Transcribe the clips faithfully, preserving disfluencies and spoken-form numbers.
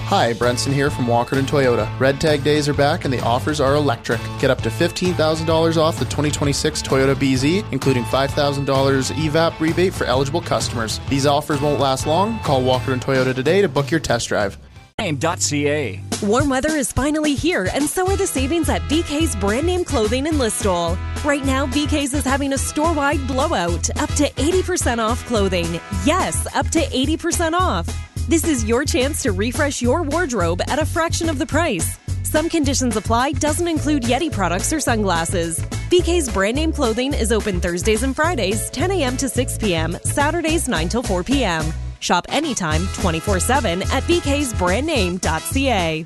Hi, Brenson here from Walkerton Toyota. Red Tag days are back and the offers are electric. Get up to fifteen thousand dollars off the twenty twenty-six Toyota B Z, including five thousand dollars E V A P rebate for eligible customers. These offers won't last long. Call Walkerton Toyota today to book your test drive. Name.ca. Warm weather is finally here, and so are the savings at B K's brand name clothing in Listowel. Right now, B K's is having a store-wide blowout, up to eighty percent off clothing. Yes, up to eighty percent off. This is your chance to refresh your wardrobe at a fraction of the price. Some conditions apply, doesn't include Yeti products or sunglasses. B K's brand name clothing is open Thursdays and Fridays, ten a.m. to six p.m., Saturdays nine till four p.m. Shop anytime, twenty-four seven at b k's brand name dot c a.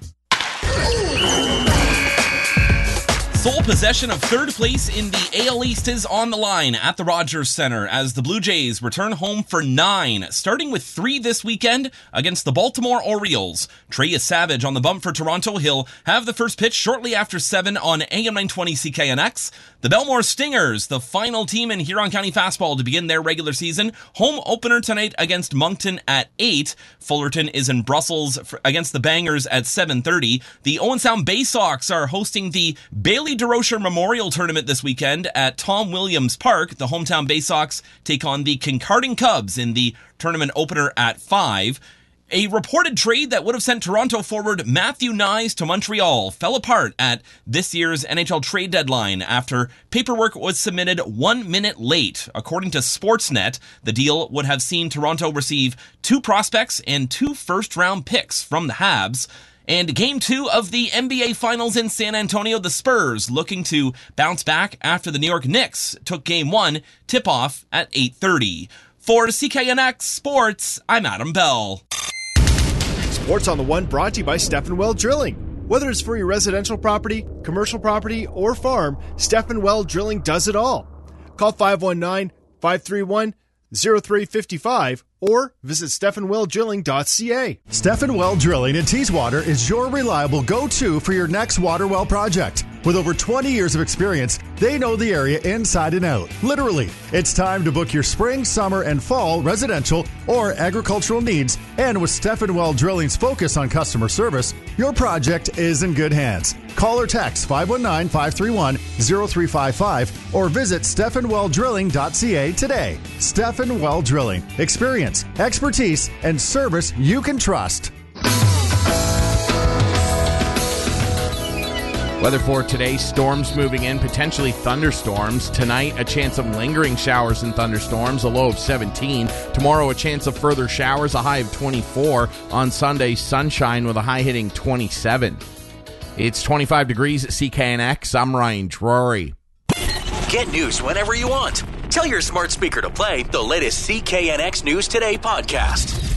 Sole possession of third place in the A L East is on the line at the Rogers Center as the Blue Jays return home for nine, starting with three this weekend against the Baltimore Orioles. Trey Savage on the bump for Toronto. He'll have the first pitch shortly after seven on A M nine twenty C K N X. The Belmore Stingers, the final team in Huron County Fastball to begin their regular season. Home opener tonight against Moncton at eight. Fullerton is in Brussels against the Bangers at seven thirty. The Owen Sound Bay Sox are hosting the Bailey DeRocher Memorial Tournament this weekend at Tom Williams Park. The hometown Bay Sox take on the Kincardine Cubs in the tournament opener at five. A reported trade that would have sent Toronto forward Matthew Knies to Montreal fell apart at this year's N H L trade deadline after paperwork was submitted one minute late. According to Sportsnet, the deal would have seen Toronto receive two prospects and two first-round picks from the Habs. And game two of the N B A Finals in San Antonio, the Spurs looking to bounce back after the New York Knicks took game one, tip-off at eight thirty. For C K N X Sports, I'm Adam Bell. Sports on the One brought to you by Stephen Well Drilling. Whether it's for your residential property, commercial property, or farm, Stephen Well Drilling does it all. Call five one nine, five three one, zero three five five or visit stephen well drilling dot c a. Stephen Well Drilling in Teeswater is your reliable go-to for your next water well project. With over twenty years of experience, they know the area inside and out. Literally, it's time to book your spring, summer, and fall residential or agricultural needs. And with Stephen Well Drilling's focus on customer service, your project is in good hands. Call or text five one nine, five three one, zero three five five or visit stephen well drilling dot c a today. Stephen Well Drilling. Experience, expertise, and service you can trust. Weather for today, storms moving in, potentially thunderstorms. Tonight, a chance of lingering showers and thunderstorms, a low of seventeen. Tomorrow, a chance of further showers, a high of twenty-four. On Sunday, sunshine with a high hitting twenty-seven. It's twenty-five degrees at C K N X. I'm Ryan Drury. Get news whenever you want. Tell your smart speaker to play the latest C K N X News Today podcast.